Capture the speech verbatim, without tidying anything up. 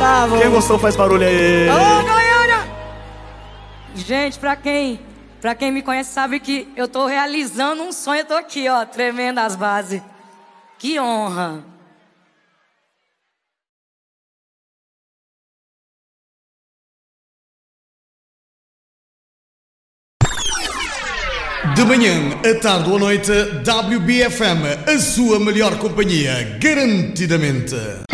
Gustavo. Quem gostou faz barulho aí. Alô, Goiânia! Gente, pra quem, pra quem me conhece sabe que eu tô realizando um sonho. Eu tô aqui, ó, tremendo as bases. Que honra. De manhã, à tarde ou à noite, W B F M, a sua melhor companhia, garantidamente.